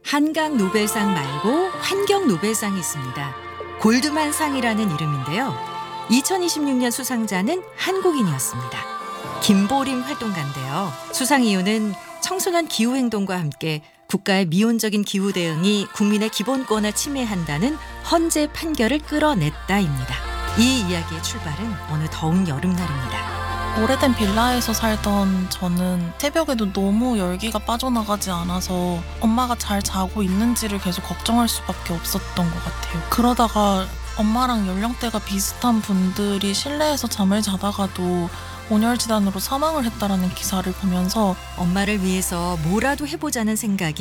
한강 노벨상 말고 환경 노벨상이 있습니다. 골드만 상이라는 이름인데요. 2026년 수상자는 한국인이었습니다. 김보림 활동가인데요. 수상 이유는 청소년 기후행동과 함께 국가의 미온적인 기후 대응이 국민의 기본권을 침해한다는 헌재 판결을 끌어냈다입니다. 이 이야기의 출발은 어느 더운 여름날입니다. 오래된 빌라에서 살던 저는 새벽에도 너무 열기가 빠져나가지 않아서 엄마가 잘 자고 있는지를 계속 걱정할 수밖에 없었던 것 같아요. 그러다가 엄마랑 연령대가 비슷한 분들이 실내에서 잠을 자다가도 온열질환으로 사망을 했다라는 기사를 보면서 엄마를 위해서 뭐라도 해보자는 생각이